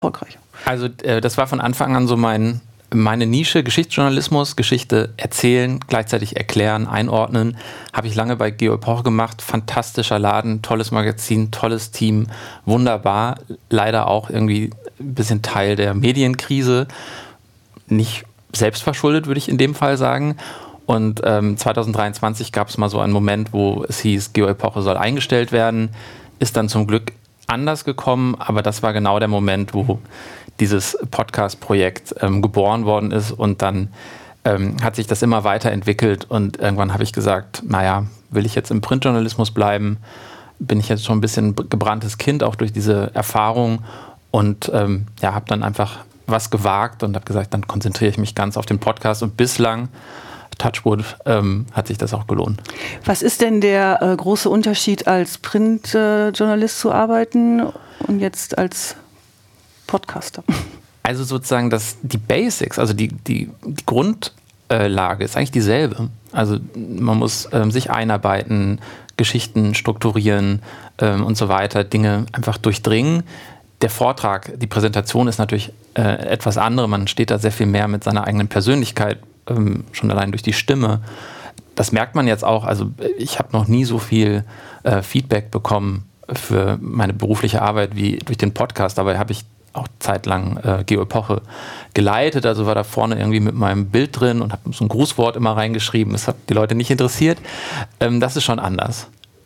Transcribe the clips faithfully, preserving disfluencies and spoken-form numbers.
erfolgreich? Also äh, das war von Anfang an so mein, meine Nische, Geschichtsjournalismus, Geschichte erzählen, gleichzeitig erklären, einordnen. Habe ich lange bei Geo Epoche gemacht. Fantastischer Laden, tolles Magazin, tolles Team, wunderbar. Leider auch irgendwie ein bisschen Teil der Medienkrise. Nicht selbstverschuldet, würde ich in dem Fall sagen. Und ähm, zwanzig dreiundzwanzig gab es mal so einen Moment, wo es hieß, Geo Epoche soll eingestellt werden. Ist dann zum Glück anders gekommen, aber das war genau der Moment, wo dieses Podcast-Projekt ähm, geboren worden ist und dann ähm, hat sich das immer weiterentwickelt und irgendwann habe ich gesagt, naja, will ich jetzt im Printjournalismus bleiben, bin ich jetzt schon ein bisschen gebranntes Kind, auch durch diese Erfahrung und ähm, ja, habe dann einfach was gewagt und habe gesagt, dann konzentriere ich mich ganz auf den Podcast und bislang Touchwood, ähm, hat sich das auch gelohnt. Was ist denn der äh, große Unterschied, als Printjournalist äh, zu arbeiten und jetzt als Podcaster? Also sozusagen das, die Basics, also die, die, die Grundlage ist eigentlich dieselbe. Also man muss ähm, sich einarbeiten, Geschichten strukturieren ähm, und so weiter, Dinge einfach durchdringen. Der Vortrag, die Präsentation ist natürlich äh, etwas andere. Man steht da sehr viel mehr mit seiner eigenen Persönlichkeit, ähm, schon allein durch die Stimme. Das merkt man jetzt auch. Also ich habe noch nie so viel äh, Feedback bekommen für meine berufliche Arbeit wie durch den Podcast. Dabei habe ich auch zeitlang äh, Geo Epoche geleitet. Also war da vorne irgendwie mit meinem Bild drin und habe so ein Grußwort immer reingeschrieben. Das hat die Leute nicht interessiert. Ähm, das ist schon anders.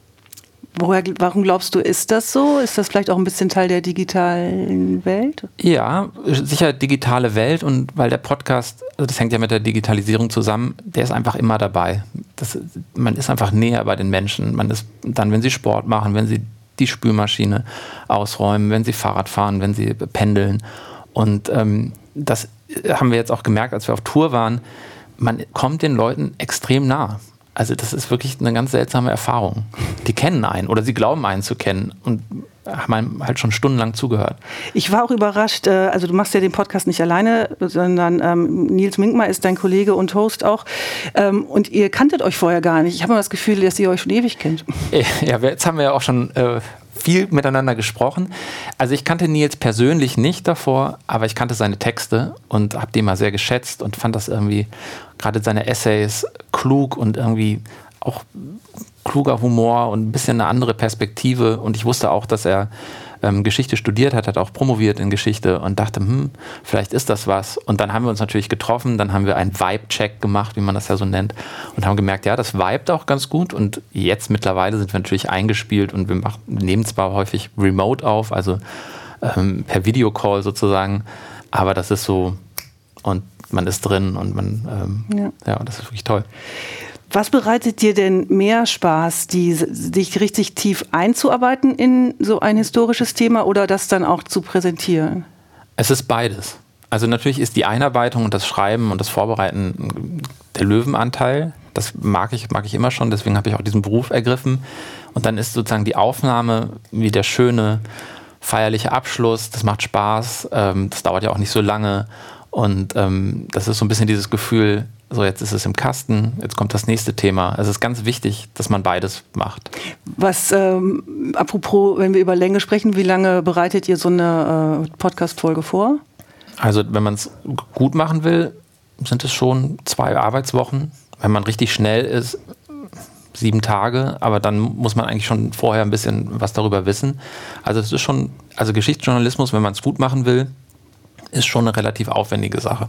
Woher, warum glaubst du, ist das so? Ist das vielleicht auch ein bisschen Teil der digitalen Welt? Ja, sicher digitale Welt und weil der Podcast, also das hängt ja mit der Digitalisierung zusammen, der ist einfach immer dabei. Das, man ist einfach näher bei den Menschen. Man ist dann, wenn sie Sport machen, wenn sie die Spülmaschine ausräumen, wenn sie Fahrrad fahren, wenn sie pendeln. Und ähm, das haben wir jetzt auch gemerkt, als wir auf Tour waren, man kommt den Leuten extrem nah. Also das ist wirklich eine ganz seltsame Erfahrung. Die kennen einen oder sie glauben einen zu kennen und haben einem halt schon stundenlang zugehört. Ich war auch überrascht, also du machst ja den Podcast nicht alleine, sondern ähm, Nils Minkmar ist dein Kollege und Host auch ähm, und ihr kanntet euch vorher gar nicht. Ich habe immer das Gefühl, dass ihr euch schon ewig kennt. Ja, jetzt haben wir ja auch schon äh, viel miteinander gesprochen. Also ich kannte Nils persönlich nicht davor, aber ich kannte seine Texte und habe die immer sehr geschätzt und fand das irgendwie, gerade seine Essays, klug und irgendwie auch kluger Humor und ein bisschen eine andere Perspektive. Und ich wusste auch, dass er ähm, Geschichte studiert hat, hat auch promoviert in Geschichte und dachte, hm, vielleicht ist das was. Und dann haben wir uns natürlich getroffen, dann haben wir einen Vibe-Check gemacht, wie man das ja so nennt, und haben gemerkt, ja, das vibet auch ganz gut. Und jetzt mittlerweile sind wir natürlich eingespielt und wir machen, nehmen zwar häufig remote auf, also ähm, per Videocall sozusagen, aber das ist so, und man ist drin und man, ähm, ja. ja, das ist wirklich toll. Was bereitet dir denn mehr Spaß, die, dich richtig tief einzuarbeiten in so ein historisches Thema oder das dann auch zu präsentieren? Es ist beides. Also natürlich ist die Einarbeitung und das Schreiben und das Vorbereiten der Löwenanteil. Das mag ich, mag ich immer schon, deswegen habe ich auch diesen Beruf ergriffen. Und dann ist sozusagen die Aufnahme wie der schöne, feierliche Abschluss. Das macht Spaß, ähm, das dauert ja auch nicht so lange. Und ähm, das ist so ein bisschen dieses Gefühl, so jetzt ist es im Kasten, jetzt kommt das nächste Thema. Es ist ganz wichtig, dass man beides macht. Was, ähm, apropos, wenn wir über Länge sprechen, wie lange bereitet ihr so eine äh, Podcast-Folge vor? Also wenn man es gut machen will, sind es schon zwei Arbeitswochen. Wenn man richtig schnell ist, sieben Tage, aber dann muss man eigentlich schon vorher ein bisschen was darüber wissen. Also es ist schon, also Geschichtsjournalismus, wenn man es gut machen will, ist schon eine relativ aufwendige Sache.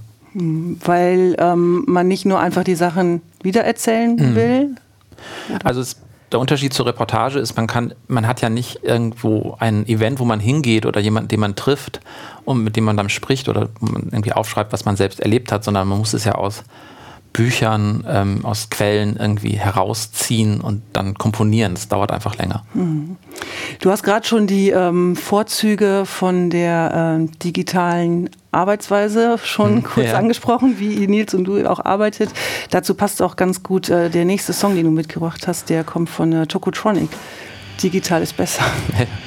Weil ähm, man nicht nur einfach die Sachen wiedererzählen mhm. will? Oder? Also es, der Unterschied zur Reportage ist, man kann, man hat ja nicht irgendwo ein Event, wo man hingeht oder jemanden, den man trifft und mit dem man dann spricht oder man irgendwie aufschreibt, was man selbst erlebt hat, sondern man muss es ja aus Büchern, ähm, aus Quellen irgendwie herausziehen und dann komponieren. Das dauert einfach länger. Mhm. Du hast gerade schon die ähm, Vorzüge von der äh, digitalen Arbeitsweise schon kurz ja. angesprochen, wie Nils und du auch arbeitet. Dazu passt auch ganz gut äh, der nächste Song, den du mitgebracht hast, der kommt von äh, Tokotronic. Digital ist besser.